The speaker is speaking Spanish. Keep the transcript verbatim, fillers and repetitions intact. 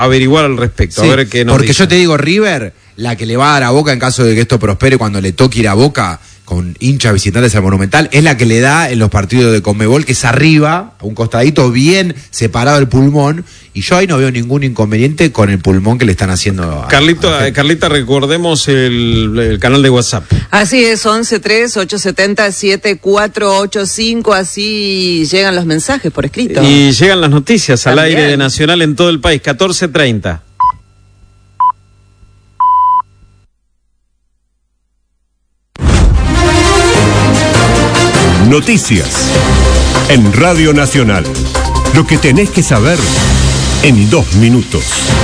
averiguar al respecto, Sí, a ver qué nos porque dicen. yo te digo, River, la que le va a dar a Boca en caso de que esto prospere cuando le toque ir a Boca con hinchas visitantes al Monumental, es la que le da en los partidos de Conmebol, que es arriba, a un costadito bien separado del pulmón, y yo ahí no veo ningún inconveniente con el pulmón que le están haciendo a, Carlito, a eh, Carlita, recordemos el, el canal de WhatsApp. Así es, once tres ocho siete cero siete cuatro ocho cinco, así llegan los mensajes por escrito. Y llegan las noticias al También. aire de Nacional en todo el país, catorce treinta. Noticias en Radio Nacional. Lo que tenés que saber en dos minutos.